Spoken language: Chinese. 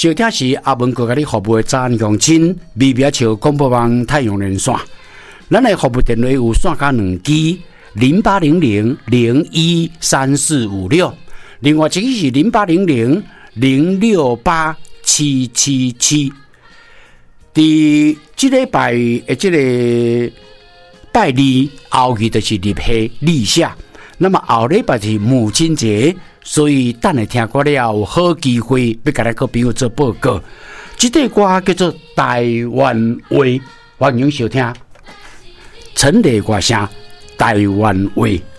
收听是阿文哥甲你服务的早安乡亲，微表桥广播网太阳连线。咱的服务电话有线加2支，0800013456，另外一支是0800068777。伫这礼拜的这个拜二后日就是立夏立夏，那么后礼拜是母亲节，所以等下听歌了有好机会要甲咱个朋友做报告。这首歌叫做《台湾话》，欢迎收听。陈丽歌声《台湾话》。